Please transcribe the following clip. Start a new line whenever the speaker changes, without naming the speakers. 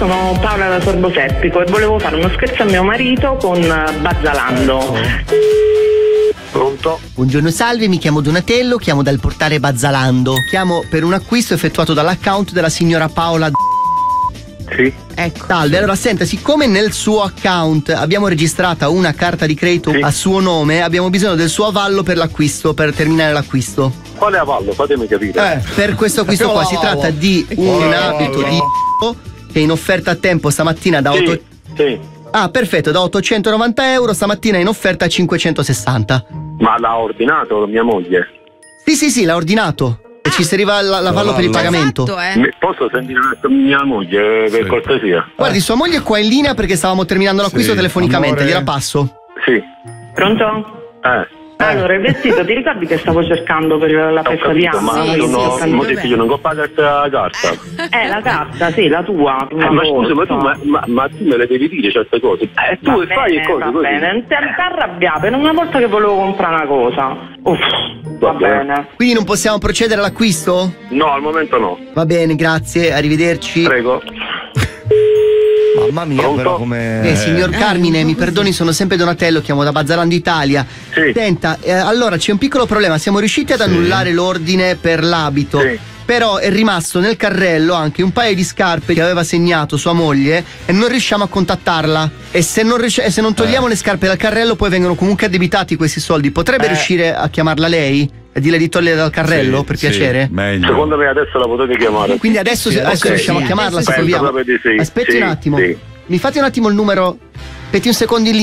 sono Paola da Sorbo Serpico e volevo fare uno scherzo a mio marito con Bazzalando.
Pronto?
Buongiorno, salve, mi chiamo Donatello, chiamo dal portale Bazzalando. Chiamo per un acquisto effettuato dall'account della signora Paola.
Sì.
Ecco. Salve, allora senta, siccome nel suo account abbiamo registrata una carta di credito a suo nome, abbiamo bisogno del suo avallo per l'acquisto, per terminare l'acquisto.
Quale avallo? Fatemi capire.
Per questo acquisto qua si tratta di un abito di che è in offerta a tempo stamattina da 8.
Sì.
Ah, perfetto, da 890 euro, stamattina è in offerta a 560.
Ma l'ha ordinato mia moglie?
Sì, l'ha ordinato. E ci serviva l'avallo per il pagamento.
Esatto,
Posso sentire mia moglie per cortesia?
Guardi, sua moglie è qua in linea perché stavamo terminando l'acquisto telefonicamente,
amore.
gliela passo.
Sì.
Pronto?
Allora,
il vestito, ti ricordi che stavo cercando per la festa di anno?
ma io non ho pagato la carta.
La carta, sì, la tua.
Ma scusa, ma tu me le devi dire certe cose. Tu fai le cose
va
così.
bene, non ti arrabbiare, per una volta che volevo comprare una cosa. Va bene.
Quindi non possiamo procedere all'acquisto?
No, al momento no.
Va bene, grazie, arrivederci.
Prego.
Mamma mia, però come.
Signor Carmine, mi perdoni, sono sempre Donatello, chiamo da Bazzalando Italia.
Sì.
Senta, allora c'è un piccolo problema, siamo riusciti ad annullare l'ordine per l'abito.
Sì.
Però è rimasto nel carrello anche un paio di scarpe che aveva segnato sua moglie e non riusciamo a contattarla. E se non togliamo le scarpe dal carrello poi vengono comunque addebitati questi soldi. Potrebbe riuscire a chiamarla lei? E dirle di togliere dal carrello, per piacere?
Meglio.
Secondo me adesso la potete chiamare.
Quindi adesso riusciamo a chiamarla, se
Penso
proviamo.
proprio di sì.
Aspetti
Sì,
un attimo.
sì.
Mi fate un attimo il numero. Aspetti un secondo in linea.